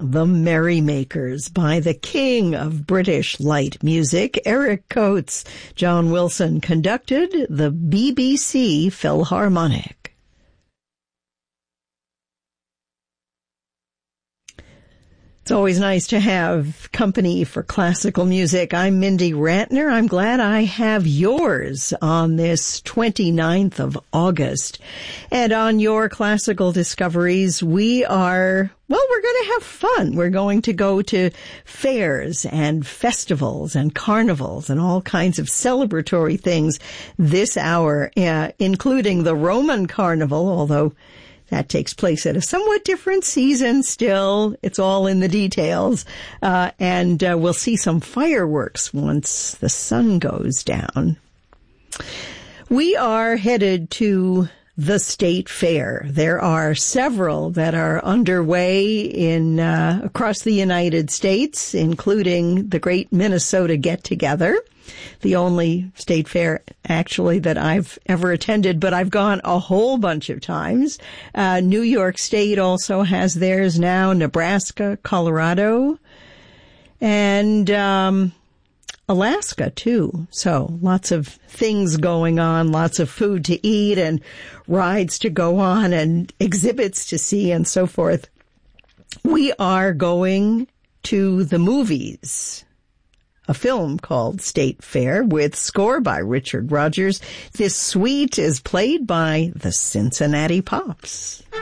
The Merrymakers by the king of British light music, Eric Coates. John Wilson conducted the BBC Philharmonic. It's always nice to have company for classical music. I'm Mindy Ratner. I'm glad I have yours on this 29th of August. And on your classical discoveries, we're going to have fun. We're going to go to fairs and festivals and carnivals and all kinds of celebratory things this hour, including the Roman Carnival, although that takes place at a somewhat different season still. It's all in the details. And we'll see some fireworks once the sun goes down. We are headed to the State Fair. There are several that are underway in across the United States, including the Great Minnesota Get-Together, the only state fair actually that I've ever attended, but I've gone a whole bunch of times. New York State also has theirs now, Nebraska, Colorado, and Alaska too. So lots of things going on, lots of food to eat and rides to go on and exhibits to see and so forth. We are going to the movies. A film called State Fair with score by Richard Rodgers. This suite is played by the Cincinnati Pops.